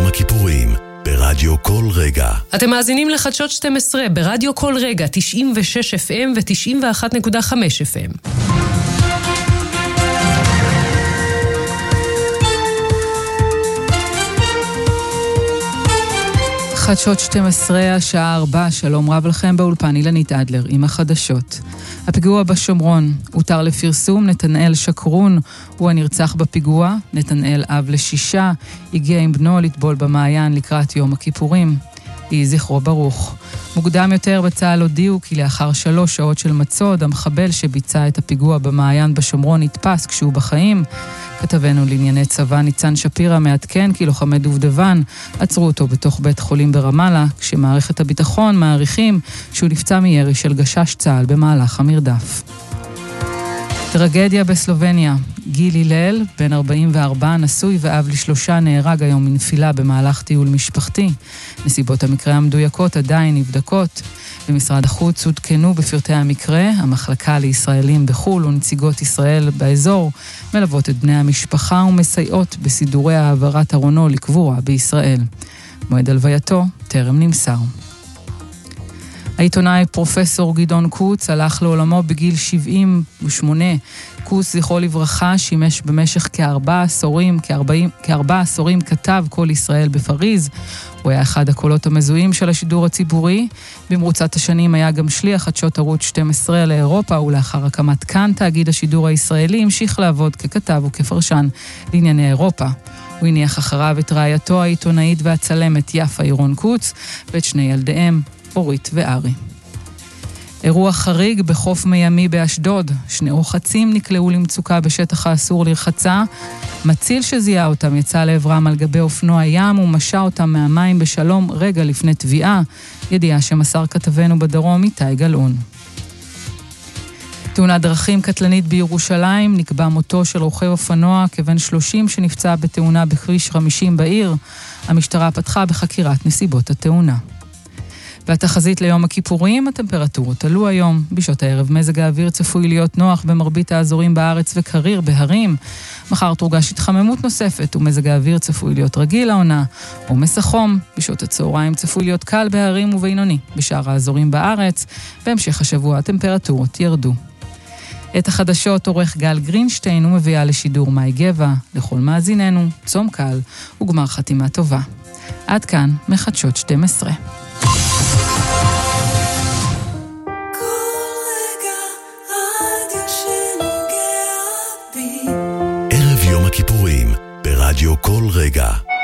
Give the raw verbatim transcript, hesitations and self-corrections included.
הכיפורים ברדיו כל רגע. אתם מאזינים לחדשות שתים עשרה ברדיו כל רגע, תשעים ושש אף אם ו-תשעים ואחת נקודה חמש אף אם. חדשות שתים עשרה, השעה ארבע, שלום רב לכם באולפן אילנית אדלר עם החדשות. הפיגוע בשומרון, הותר לפרסום, נתנאל שקרון הוא הנרצח בפיגוע, נתנאל אב לשישה, הגיע עם בנו לטבול במעיין לקראת יום הכיפורים. יהי זכרו ברוך. מוקדם יותר בצה"ל הודיעו כי לאחר שלוש שעות של מצוד, המחבל שביצע את הפיגוע במעיין בשומרון נתפס כשהוא בחיים. כתבנו לענייני צבא ניצן שפירא מעדכן כי לוחמי דובדבן עצרו אותו בתוך בית חולים ברמאללה, כשמערכת הביטחון מעריכים שהוא נפצע מירי של גשש צה"ל במהלך המרדף. טרגדיה בסלובניה. גיל הלל, בן ארבעים וארבע, נשוי ואב לשלושה, נהרג היום מנפילה במהלך טיול משפחתי. נסיבות המקרה המדויקות עדיין נבדקות. במשרד החוץ עודכנו בפרטי המקרה, המחלקה לישראלים בחו"ל ונציגות ישראל באזור מלוות את בני המשפחה ומסייעות בסידורי העברת ארונו לקבורה בישראל. מועד הלווייתו טרם נמסר. העיתונאי פרופסור גדעון קוץ הלך לעולמו בגיל שבעים ושמונה. קוץ, זכרו לברכה, שימש במשך כארבעה עשורים, כארבעים, כארבעה עשורים כתב כל ישראל בפריז. הוא היה אחד הקולות המזוהים של השידור הציבורי. במרוצת השנים היה גם שליח חדשות ערוץ שתים עשרה לאירופה, ולאחר הקמת כאן תאגיד השידור הישראלי המשיך לעבוד ככתב וכפרשן לענייני אירופה. הוא הניח אחריו את רעייתו העיתונאית והצלמת יפה אירון קוץ, ואת שני ילדיהם, אורית וארי. אירוע חריג בחוף מימי באשדוד. שני רוחצים נקלעו למצוקה בשטח האסור לרחצה. מציל שזיהה אותם יצא לעברם על גבי אופנוע ים ומשע אותם מהמים בשלום רגע לפני טביעה. ידיעה שמסר כתבנו בדרום איתי גלאון. תאונת דרכים קטלנית בירושלים, נקבע מותו של רוכב אופנוע כבן שלושים שנפצע בתאונה בכביש חמישים בעיר. המשטרה פתחה בחקירת נסיבות התאונה. והתחזית ליום הכיפורים, הטמפרטורות עלו היום. בשעות הערב מזג האוויר צפוי להיות נוח במרבית האזורים בארץ וקריר בהרים. מחר תורגש התחממות נוספת ומזג האוויר צפוי להיות רגיל לעונה. עומס החום, בשעות הצהריים צפוי להיות קל בהרים ובינוני. בשאר האזורים בארץ, בהמשך השבוע הטמפרטורות ירדו. את החדשות עורך גל גרינשטיין ומביאה לשידור מאי גבע. לכל מאזיננו, צום קל וגמר חתימה טובה. עד כאן מחדשות שתים עשרה. ערב יום הכיפורים ברדיו כל רגע.